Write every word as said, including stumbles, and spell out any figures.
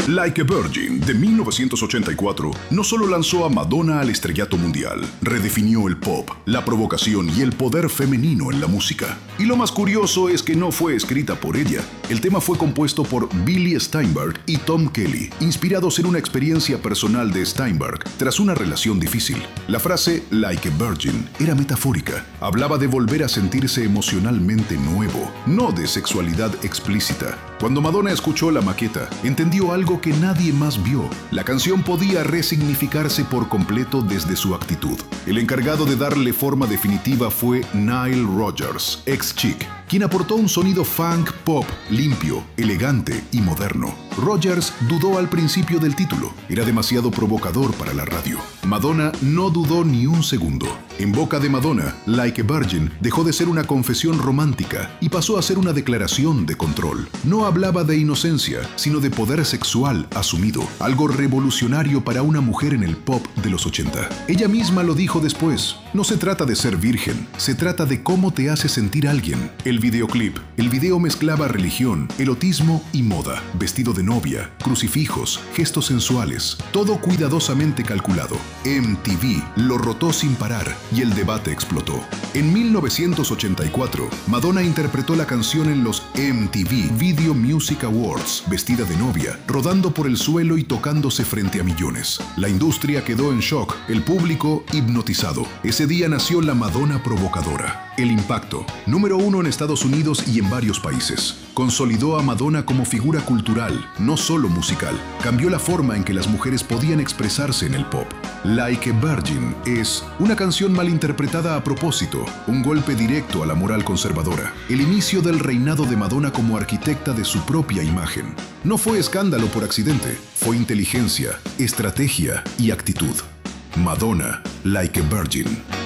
Like a Virgin, de mil novecientos ochenta y cuatro, no solo lanzó a Madonna al estrellato mundial, redefinió el pop, la provocación y el poder femenino en la música. Y lo más curioso es que no fue escrita por ella. El tema fue compuesto por Billy Steinberg y Tom Kelly, inspirados en una experiencia personal de Steinberg tras una relación difícil. La frase Like a Virgin era metafórica. Hablaba de volver a sentirse emocionalmente nuevo, no de sexualidad explícita. Cuando Madonna escuchó la maqueta, entendió algo que nadie más vio. La canción podía resignificarse por completo desde su actitud. El encargado de darle forma definitiva fue Nile Rodgers, ex Chic, quien aportó un sonido funk pop limpio, elegante y moderno. Rodgers dudó al principio del título. Era demasiado provocador para la radio. Madonna no dudó ni un segundo. En boca de Madonna, Like a Virgin dejó de ser una confesión romántica y pasó a ser una declaración de control. No hablaba de inocencia, sino de poder sexual asumido, algo revolucionario para una mujer en el pop de los ochenta. Ella misma lo dijo después: no se trata de ser virgen, se trata de cómo te hace sentir alguien. El videoclip. El video mezclaba religión, erotismo y moda, vestido de novia, crucifijos, gestos sensuales, todo cuidadosamente calculado. M T V lo rotó sin parar y el debate explotó. En mil novecientos ochenta y cuatro, Madonna interpretó la canción en los M T V Video Music Awards, vestida de novia, rodando por el suelo y tocándose frente a millones. La industria quedó en shock, el público hipnotizado. Ese día nació la Madonna provocadora. El impacto, número uno en Estados Unidos y en varios países. Consolidó a Madonna como figura cultural, no solo musical. Cambió la forma en que las mujeres podían expresarse en el pop. Like a Virgin es una canción malinterpretada a propósito, un golpe directo a la moral conservadora, el inicio del reinado de Madonna como arquitecta de su propia imagen. No fue escándalo por accidente, fue inteligencia, estrategia y actitud. Madonna, Like a Virgin.